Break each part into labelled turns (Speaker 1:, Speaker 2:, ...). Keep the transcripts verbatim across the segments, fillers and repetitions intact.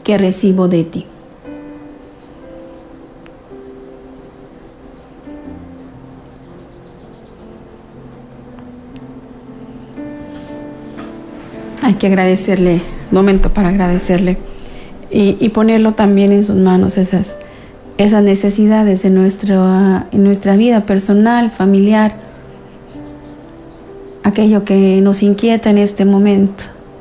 Speaker 1: que recibo de ti. Hay que agradecerle, momento para agradecerle y, y ponerlo también en sus manos, esas, esas necesidades de nuestra, en nuestra vida personal, familiar, aquello que nos inquieta en este momento.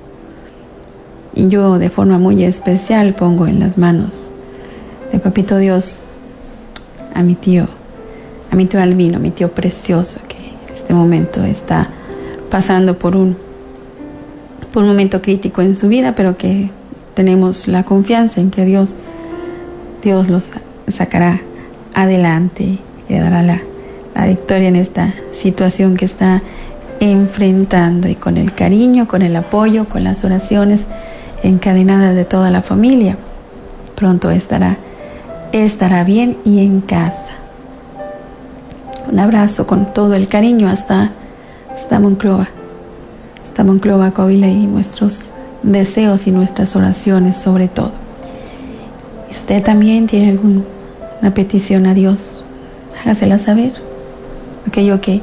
Speaker 1: Y yo de forma muy especial pongo en las manos de Papito Dios a mi tío, a mi tío Albino, mi tío precioso, que en este momento está pasando por un por un momento crítico en su vida, pero que tenemos la confianza en que Dios, Dios los sacará adelante y le dará la, la victoria en esta situación que está enfrentando, y con el cariño, con el apoyo, con las oraciones encadenadas de toda la familia, pronto estará, estará bien y en casa. Un abrazo con todo el cariño hasta, hasta Monclova. Hasta Monclova, Coahuila, y nuestros deseos y nuestras oraciones sobre todo. ¿Y usted también tiene alguna petición a Dios? Hágasela saber. Aquello que,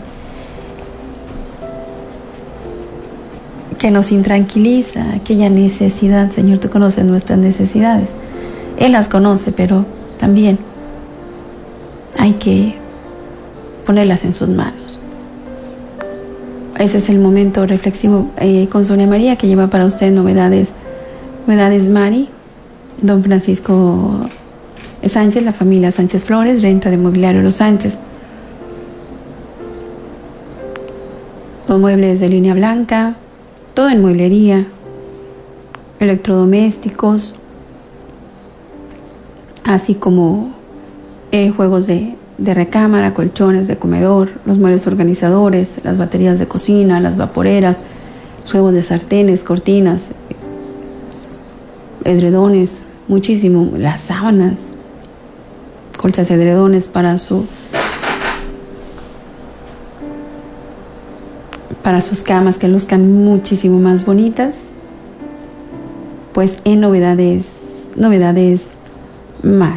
Speaker 1: que nos intranquiliza, aquella necesidad. Señor, tú conoces nuestras necesidades. Él las conoce, pero también hay que ponerlas en sus manos. Ese es el momento reflexivo eh, con Sonia María, que lleva para usted novedades, novedades Mari, don Francisco Sánchez, la familia Sánchez Flores, renta de mobiliario Los Sánchez. Los muebles de línea blanca, todo en mueblería, electrodomésticos, así como eh, juegos de de recámara, colchones de comedor, los muebles organizadores, las baterías de cocina, las vaporeras, los juegos de sartenes, cortinas, edredones, muchísimo, las sábanas, colchas de edredones para su para sus camas, que luzcan muchísimo más bonitas, pues en novedades, novedades mal.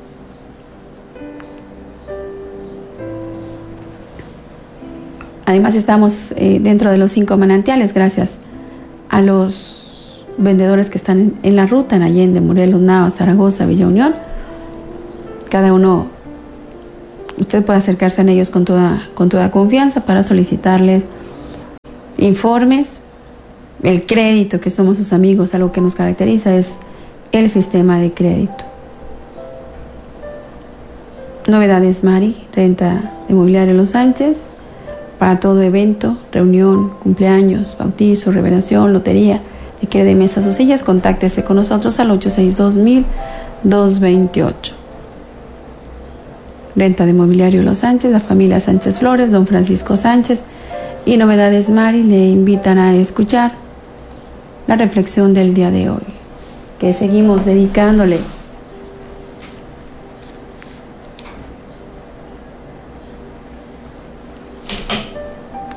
Speaker 1: Además estamos eh, dentro de los cinco manantiales, gracias a los vendedores que están en, en la ruta, en Allende, Morelos, Nava, Zaragoza, Villa Unión. Cada uno, usted puede acercarse a ellos con toda, con toda confianza para solicitarles informes. El crédito, que somos sus amigos, algo que nos caracteriza es el sistema de crédito. Novedades Mari, renta de mobiliario Los Sánchez, para todo evento, reunión, cumpleaños, bautizo, revelación, lotería, requiere de mesas o sillas, contáctese con nosotros al ocho seis dos mil dos veintiocho. Renta de mobiliario Los Sánchez, la familia Sánchez Flores, don Francisco Sánchez y Novedades Mari le invitan a escuchar la reflexión del día de hoy, que seguimos dedicándole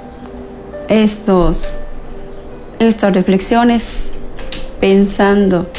Speaker 1: estos estas reflexiones pensando